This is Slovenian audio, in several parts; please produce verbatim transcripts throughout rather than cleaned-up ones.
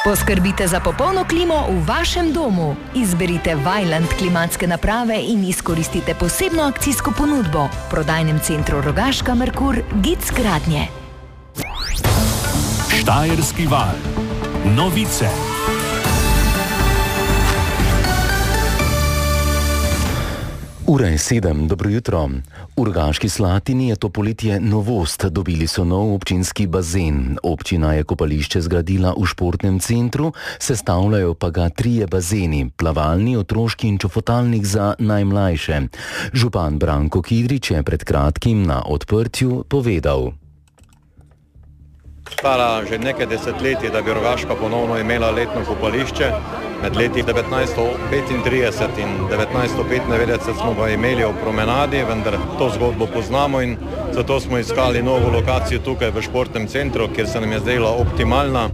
Poskrbite za popolno klimo v vašem domu. Izberite Vaillant klimatske naprave in izkoristite posebno akcijsko ponudbo. V prodajnem centru Rogaška Merkur Gic Gradnje. Štajerski val. Novice. Ura je sedem, dobro jutro. V Rogaški Slatini je to poletje novost, dobili so nov občinski bazen. Občina je kopališče zgradila v športnem centru, sestavljajo pa ga trije bazeni, plavalni, otroški in čofotalnik za najmlajše. Župan Branko Kidrič je pred kratkim na odprtju povedal. Stara že nekaj desetletij, da bi Rogaška ponovno imela letno kopališče. Med leti devetnajststo petintrideset in devetnajststo petindevetdeset smo ga imeli v promenadi, vendar to zgodbo poznamo in zato smo iskali novo lokacijo tukaj v športnem centru, kjer se nam je zdela optimalna.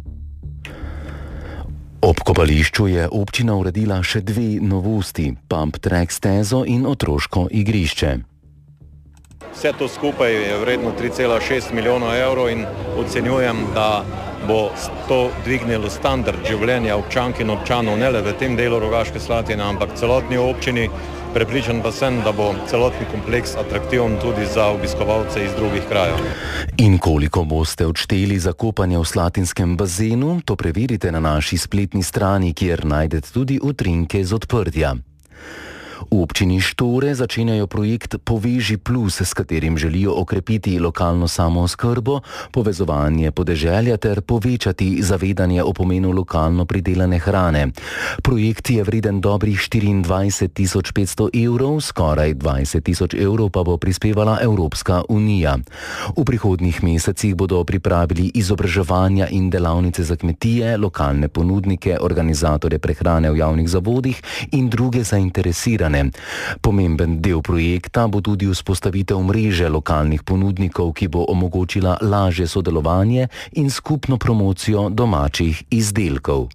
Ob kopališču je občina uredila še dve novosti, pump track stezo in otroško igrišče. Vse to skupaj je vredno tri cela šest milijona evrov in ocenjujem, da bo to dvignilo standard življenja občank in občanov ne le v tem delu Rogaške Slatine, ampak celotni občini. Prepričan pa sem, da bo celotni kompleks atraktiven tudi za obiskovalce iz drugih krajev. In koliko boste odšteli za kopanje v slatinskem bazenu, to preverite na naši spletni strani, kjer najdete tudi utrinke z odprtja. V občini Štore začenjajo projekt Poveži plus, s katerim želijo okrepiti lokalno samooskrbo, povezovanje podeželja ter povečati zavedanje o pomenu lokalno pridelane hrane. Projekt je vreden dobrih štiriindvajset tisoč petsto evrov, skoraj dvajset tisoč evrov pa bo prispevala Evropska unija. V prihodnjih mesecih bodo pripravili izobraževanja in delavnice za kmetije, lokalne ponudnike, organizatorje prehrane v javnih zavodih in druge zainteresirane. Pomemben del projekta bo tudi vzpostavitev mreže lokalnih ponudnikov, ki bo omogočila lažje sodelovanje in skupno promocijo domačih izdelkov.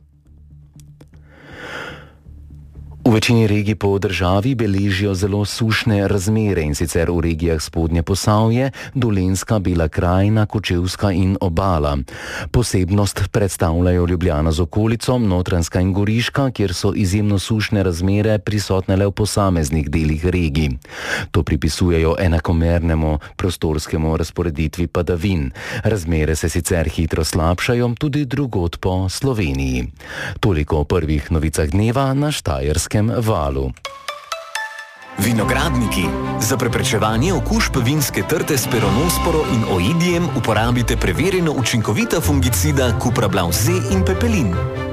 V večini regij po državi beležijo zelo sušne razmere, in sicer v regijah Spodnje Posavje, Dolenjska, Bela krajina, Kočevska in Obala. Posebnost predstavljajo Ljubljana z okolico, Notranjska in Goriška, kjer so izjemno sušne razmere prisotne le v posameznih delih regij. To pripisujejo enakomernemu prostorskemu razporeditvi padavin. Razmere se sicer hitro slabšajo tudi drugod po Sloveniji. Toliko o prvih novicah dneva na Štajerskem valu. Vinogradniki. Za preprečevanje okužb vinske trte s peronosporo in oidijem uporabite preverjeno učinkovita fungicida Cuprablauze in pepelin.